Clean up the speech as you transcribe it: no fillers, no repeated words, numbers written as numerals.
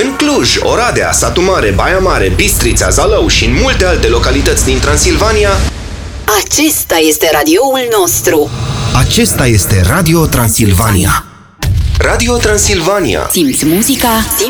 În Cluj, Oradea, Satu Mare, Baia Mare, Bistrița, Zalău și în multe alte localități din Transilvania, acesta este radioul nostru. Acesta este Radio Transilvania. Radio Transilvania. Simți muzica, simți